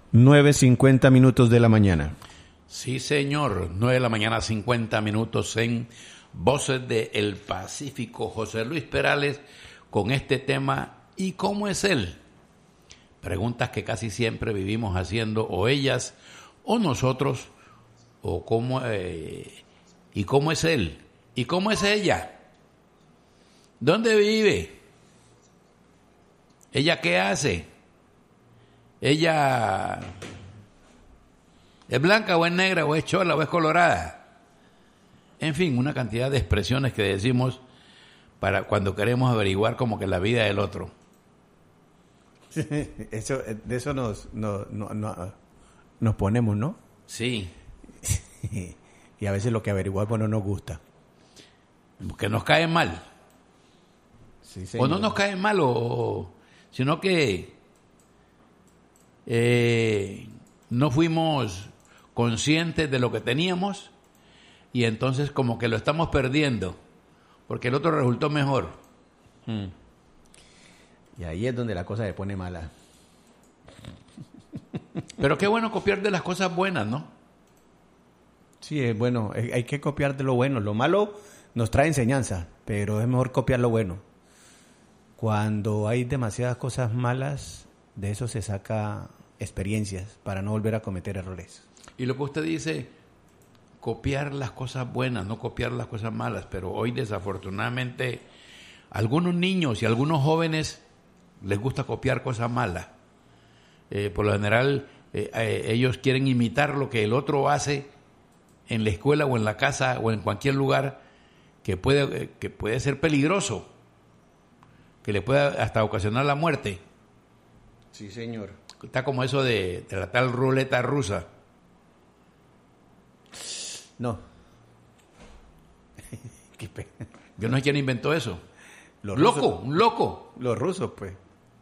9:50 de la mañana. Sí, señor. 9 de la mañana, 50 minutos en Voces del Pacífico. José Luis Perales con este tema. ¿Y cómo es él? Preguntas que casi siempre vivimos haciendo, o ellas, o nosotros, o cómo, ¿y cómo es él? ¿Y cómo es ella? ¿Dónde vive? ¿Ella qué hace? ¿Ella es blanca o es negra o es chola o es colorada? En fin, una cantidad de expresiones que decimos para cuando queremos averiguar como que la vida del otro. De eso nos ponemos, ¿no? Sí. Y a veces lo que averiguamos no nos gusta. Que nos caen mal. Sí, señor. O no nos caen mal, sino que no fuimos conscientes de lo que teníamos y entonces como que lo estamos perdiendo porque el otro resultó mejor. Y ahí es donde la cosa se pone mala. Pero qué bueno copiar de las cosas buenas, ¿no? Sí, es bueno, hay que copiar de lo bueno. Lo malo nos trae enseñanza, pero es mejor copiar lo bueno. Cuando hay demasiadas cosas malas, de eso se saca experiencias para no volver a cometer errores. Y lo que usted dice, copiar las cosas buenas, no copiar las cosas malas, pero hoy desafortunadamente algunos niños y algunos jóvenes les gusta copiar cosas malas. Por lo general ellos quieren imitar lo que el otro hace en la escuela o en la casa o en cualquier lugar que puede ser peligroso, que le puede hasta ocasionar la muerte. Sí, señor. Está como eso de la tal ruleta rusa. No. Yo no sé quién inventó eso. Un loco. Los rusos, pues.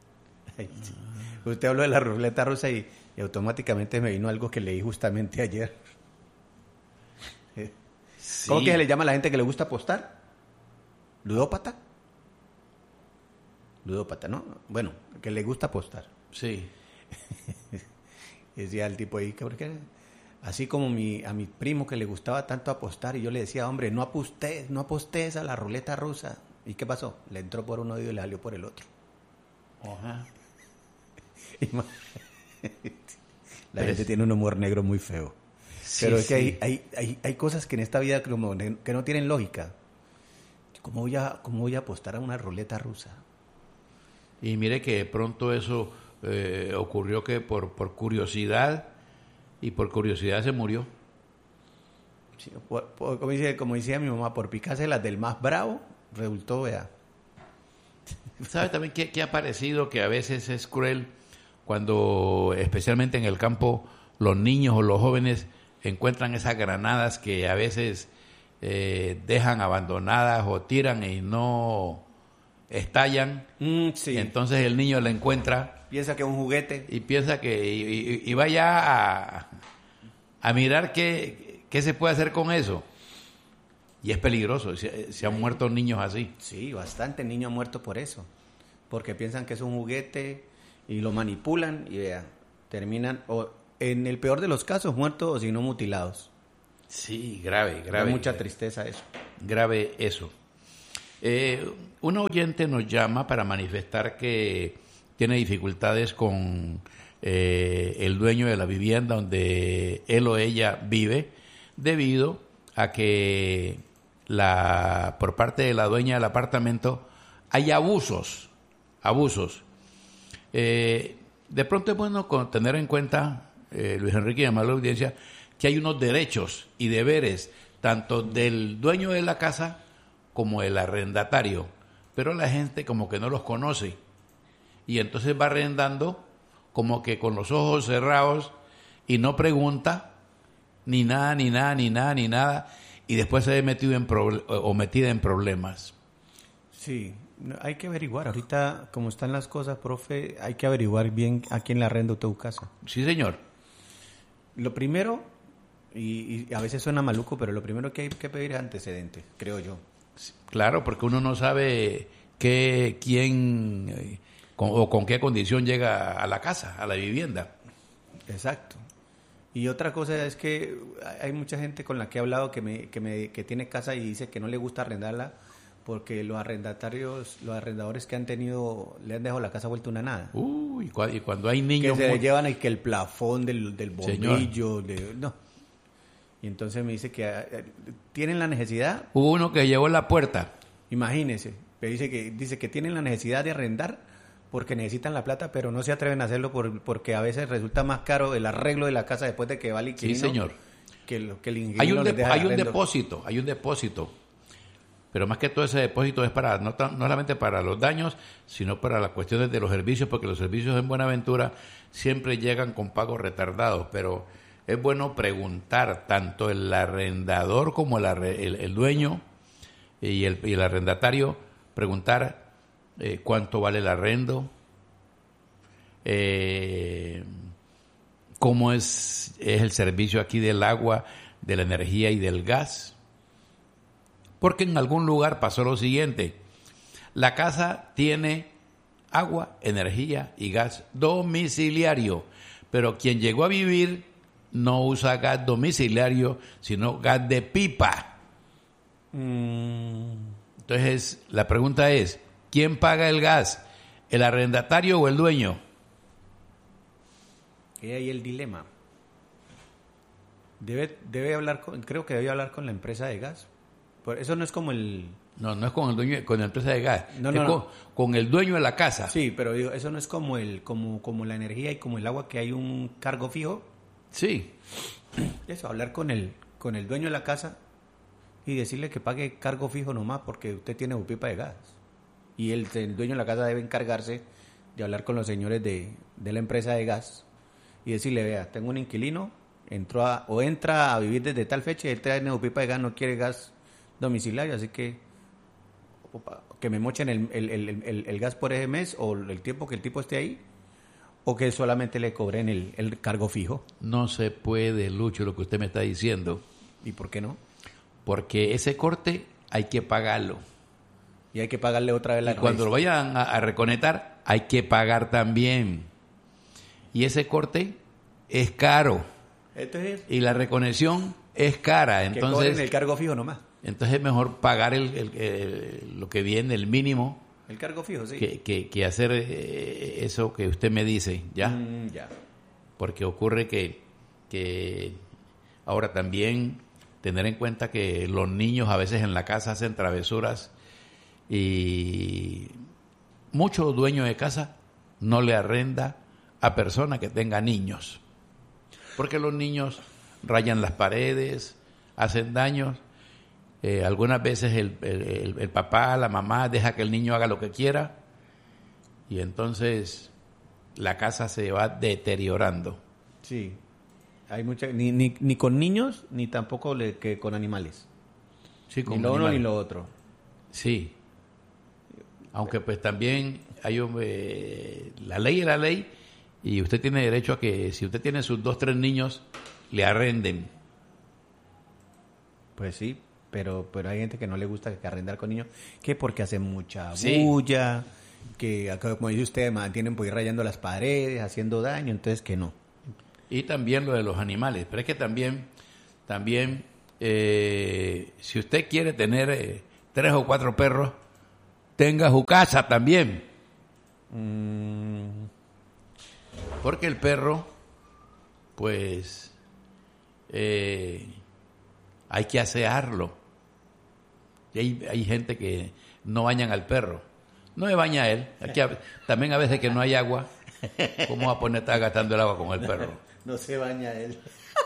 Usted habló de la ruleta rusa y automáticamente me vino algo que leí justamente ayer. Sí. ¿Cómo que se le llama a la gente que le gusta apostar? ¿Ludópata? Ludópata, ¿no? Bueno, que le gusta apostar. Sí. Decía el tipo ahí, porque así como a mi primo que le gustaba tanto apostar, y yo le decía, hombre, no apostes a la ruleta rusa. ¿Y qué pasó? Le entró por un oído y le salió por el otro. Ajá. La gente tiene un humor negro muy feo. Sí, pero es que sí. hay cosas que en esta vida que no tienen lógica. ¿Cómo voy a apostar a una ruleta rusa? Y mire que de pronto eso ocurrió que por curiosidad, y por curiosidad se murió. Sí, como decía mi mamá, por picarse las del más bravo, resultó, vea. ¿Sabe también qué ha parecido? Que a veces es cruel cuando, especialmente en el campo, los niños o los jóvenes encuentran esas granadas que a veces dejan abandonadas o tiran y no estallan. Sí. Y entonces el niño la encuentra. Piensa que es un juguete. Y piensa que y vaya a mirar qué se puede hacer con eso. Y es peligroso. Se han muerto niños así. Sí, bastante niños han muerto por eso. Porque piensan que es un juguete y lo manipulan y vea, terminan, o en el peor de los casos, muertos o si no mutilados. Sí, grave. Da mucha tristeza eso. Grave eso. Un oyente nos llama para manifestar que tiene dificultades con el dueño de la vivienda donde él o ella vive, debido a que por parte de la dueña del apartamento hay abusos. De pronto es bueno tener en cuenta, Luis Enrique, y llamar a la audiencia, que hay unos derechos y deberes tanto del dueño de la casa como el arrendatario, pero la gente como que no los conoce y entonces va arrendando como que con los ojos cerrados y no pregunta ni nada y después se ve metido metida en problemas. Sí, hay que averiguar. Ahorita, como están las cosas, profe, hay que averiguar bien a quién le arrenda tu casa. Sí, señor. Lo primero, y a veces suena maluco, pero lo primero que hay que pedir es antecedentes, creo yo. Claro, porque uno no sabe quién o con qué condición llega a la casa, a la vivienda. Exacto. Y otra cosa es que hay mucha gente con la que he hablado que tiene casa y dice que no le gusta arrendarla porque los arrendadores que han tenido, le han dejado la casa vuelta una nada. Y cuando hay niños... Que se le llevan que el plafón del bombillo, Señor. no. Y entonces me dice que tienen la necesidad. Hubo uno que llevó la puerta. Imagínese, dice que tienen la necesidad de arrendar porque necesitan la plata, pero no se atreven a hacerlo porque a veces resulta más caro el arreglo de la casa después de que va el inquilino. Sí, señor. Que el inquilino Hay un depósito. Pero más que todo ese depósito es para no solamente para los daños, sino para las cuestiones de los servicios, porque los servicios en Buenaventura siempre llegan con pagos retardados, pero es bueno preguntar tanto el arrendador como el dueño y el arrendatario, preguntar cuánto vale el arrendo, cómo es el servicio aquí del agua, de la energía y del gas. Porque en algún lugar pasó lo siguiente: la casa tiene agua, energía y gas domiciliario, pero quien llegó a vivir no usa gas domiciliario, sino gas de pipa. Entonces, la pregunta es, ¿quién paga el gas? ¿El arrendatario o el dueño? Y ahí el dilema. Debe hablar creo que debe hablar con la empresa de gas. Eso no es como el... No es con el dueño, con la empresa de gas. No. Con el dueño de la casa. Sí, pero digo, eso no es como como la energía y como el agua, que hay un cargo fijo. Sí. Eso, hablar con el dueño de la casa y decirle que pague cargo fijo nomás porque usted tiene su pipa de gas. Y el dueño de la casa debe encargarse de hablar con los señores de la empresa de gas y decirle, vea, tengo un inquilino, entra a vivir desde tal fecha y él trae su pipa de gas, no quiere gas domiciliario, así que me mochen el gas por ese mes o el tiempo que el tipo esté ahí, o que solamente le cobren el cargo fijo. No se puede, Lucho, lo que usted me está diciendo. ¿Y por qué no? Porque ese corte hay que pagarlo. Y hay que pagarle otra vez la raíz. Cuando lo vayan a reconectar, hay que pagar también. Y ese corte es caro. Entonces, y la reconexión es cara. Que entonces cobren el cargo fijo nomás. Entonces es mejor pagar lo que viene, el mínimo. El cargo fijo, sí. Que hacer eso que usted me dice, ¿ya? Ya. Porque ocurre que ahora también tener en cuenta que los niños a veces en la casa hacen travesuras y muchos dueños de casa no le arrenda a personas que tengan niños. Porque los niños rayan las paredes, hacen daños. Algunas veces el papá, la mamá deja que el niño haga lo que quiera y entonces la casa se va deteriorando. Sí, hay mucha, ni con niños ni tampoco que con animales. Sí, con ni lo animales. uno ni lo otro. Sí, aunque pues también hay la ley es la ley y usted tiene derecho a que si usted tiene sus 2, 3 niños le arrenden. Pues sí. Pero hay gente que no le gusta que arrendar con niños, que porque hacen mucha bulla, que como dice usted, mantienen por ir rayando las paredes, haciendo daño, entonces que no. Y también lo de los animales, pero es que también si usted quiere tener 3 o 4 perros, tenga su casa también. Porque el perro, pues, hay que asearlo. Y hay gente que no bañan al perro. No se baña él. Aquí también a veces que no hay agua. ¿Cómo va a poner estar gastando el agua con el perro? No se baña él.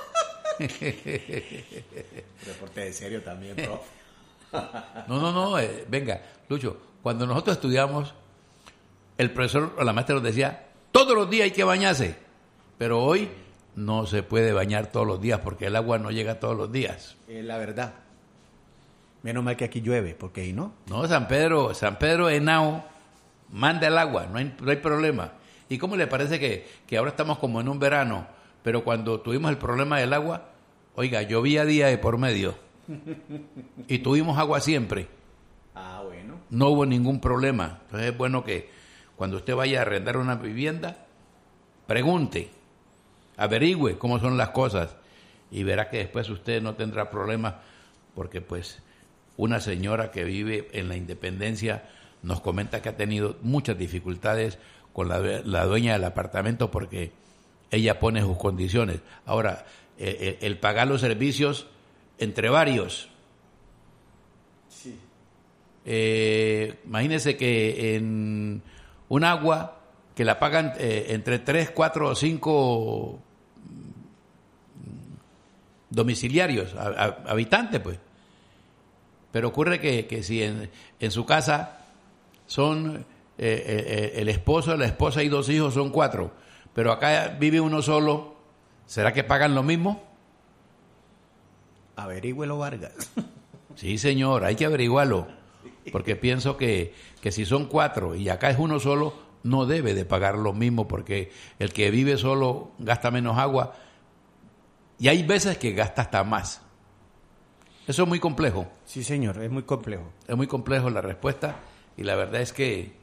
Reporte de serio también, prof. No. Venga, Lucho, cuando nosotros estudiamos, el profesor o la maestra nos decía, todos los días hay que bañarse. Pero hoy no se puede bañar todos los días porque el agua no llega todos los días. La verdad. Menos mal que aquí llueve, porque ahí no. No, San Pedro Henao manda el agua, no hay problema. ¿Y cómo le parece que ahora estamos como en un verano, pero cuando tuvimos el problema del agua, oiga, llovía día de por medio y tuvimos agua siempre? Ah, bueno. No hubo ningún problema. Entonces es bueno que cuando usted vaya a arrendar una vivienda, pregunte averigüe cómo son las cosas y verá que después usted no tendrá problemas, porque pues una señora que vive en la Independencia nos comenta que ha tenido muchas dificultades con la dueña del apartamento porque ella pone sus condiciones. Ahora, el pagar los servicios entre varios. Sí. Imagínese que en un agua que la pagan entre 3, 4 o 5 domiciliarios, habitantes, pues. Pero ocurre que si en su casa son el esposo, la esposa y 2 hijos, son 4, pero acá vive uno solo, ¿será que pagan lo mismo? Averígüelo, Vargas. Sí, señor, hay que averiguarlo, porque pienso que si son 4 y acá es uno solo, no debe de pagar lo mismo, porque el que vive solo gasta menos agua y hay veces que gasta hasta más. Eso es muy complejo. Sí, señor, es muy complejo. Es muy complejo la respuesta y la verdad es que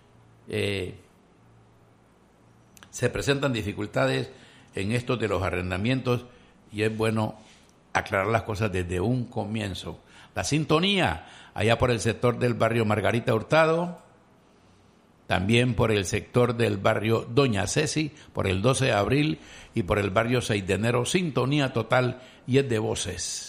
se presentan dificultades en esto de los arrendamientos y es bueno aclarar las cosas desde un comienzo. La sintonía, allá por el sector del barrio Margarita Hurtado, también por el sector del barrio Doña Ceci, por el 12 de abril y por el barrio 6 de enero, sintonía total y es de Voces.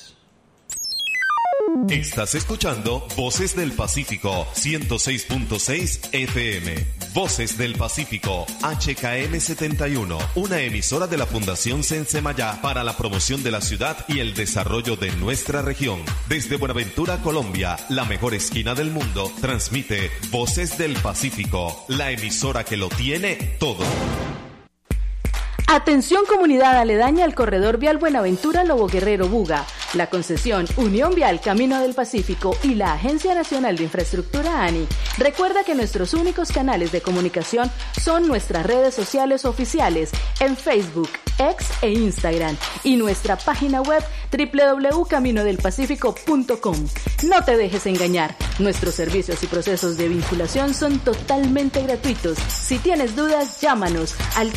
Estás escuchando Voces del Pacífico, 106.6 FM. Voces del Pacífico, HKM 71, una emisora de la Fundación Sensemayá para la promoción de la ciudad y el desarrollo de nuestra región. Desde Buenaventura, Colombia, la mejor esquina del mundo, transmite Voces del Pacífico, la emisora que lo tiene todo. Atención comunidad aledaña al corredor vial Buenaventura Lobo Guerrero Buga. La concesión Unión Vial Camino del Pacífico y la Agencia Nacional de Infraestructura ANI recuerda que nuestros únicos canales de comunicación son nuestras redes sociales oficiales en Facebook, X e Instagram y nuestra página web www.caminodelpacifico.com. No te dejes engañar, nuestros servicios y procesos de vinculación son totalmente gratuitos. Si tienes dudas, llámanos al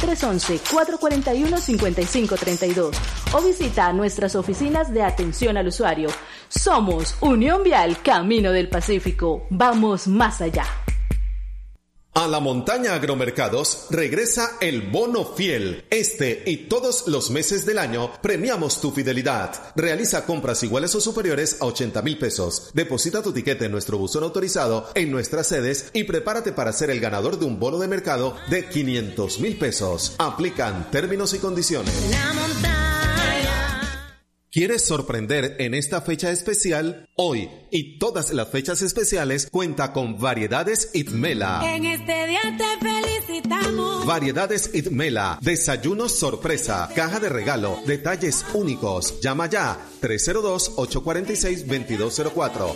311-441-5532 o visita nuestras oficinas de atención al usuario. Somos Unión Vial Camino del Pacífico. Vamos más allá. A la Montaña Agromercados regresa el Bono Fiel. Este y todos los meses del año premiamos tu fidelidad. Realiza compras iguales o superiores a 80,000 pesos. Deposita tu tiquete en nuestro buzón autorizado en nuestras sedes y prepárate para ser el ganador de un bono de mercado de 500,000 pesos. Aplican términos y condiciones. La montaña. ¿Quieres sorprender en esta fecha especial? Hoy y todas las fechas especiales cuenta con Variedades Itmela. En este día te felicitamos. Variedades Itmela, desayunos sorpresa, caja de regalo, detalles únicos. Llama ya 302-846-2204.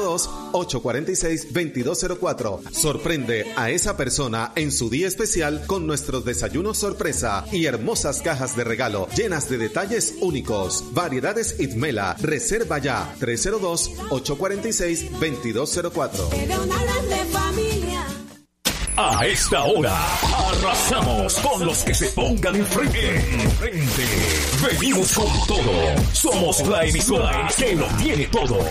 302-846-2204. Sorprende a esa persona en su día especial con nuestros desayunos sorpresa y hermosas cajas de regalo llenas de detalles únicos. Variedades Itmela, reserva ya 302-846-2204. De una grande familia. A esta hora, arrasamos con los que se pongan enfrente. Venimos con todo. Somos la emisora que lo tiene todo.